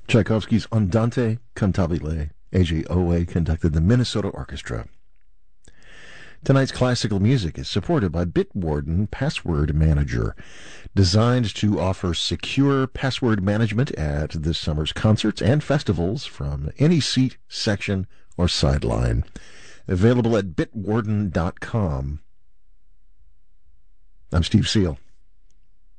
Tchaikovsky's Andante Cantabile. A.J. Owe conducted the Minnesota Orchestra. Tonight's classical music is supported by Bitwarden Password Manager, designed to offer secure password management at this summer's concerts and festivals from any seat, section, or sideline. Available at bitwarden.com. I'm Steve Seal.